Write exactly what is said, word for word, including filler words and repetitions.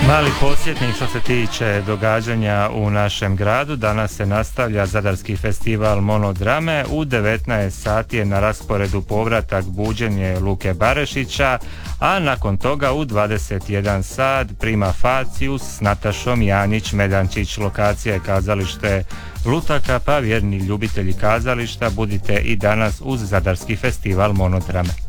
Mali podsjetnik što se tiče događanja u našem gradu. Danas se nastavlja Zadarski festival monodrame. U devetnaest sati je na rasporedu povratak Buđenje Luke Barešića, a nakon toga u dvadeset jedan sat Prima Facius s Natašom Janjić-Medančić. Lokacija je kazalište Lutaka, pa vjerni ljubitelji kazališta budite i danas uz Zadarski festival monodrame.